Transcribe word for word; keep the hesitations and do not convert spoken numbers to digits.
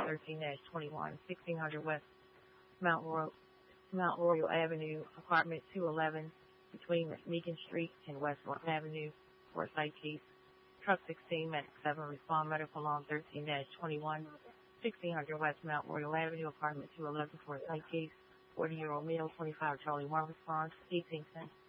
thirteen twenty-one, sixteen hundred West Mount Royal, Mount Royal Avenue, apartment two eleven, between Meakin Street and West North Avenue, for a site case. Truck sixteen, Medic seven, respond medical alarm thirteen twenty-one, sixteen hundred West Mount Royal Avenue, apartment two eleven, for a site case. forty-year-old male, twenty-five, Charlie one, response, eighteen cents.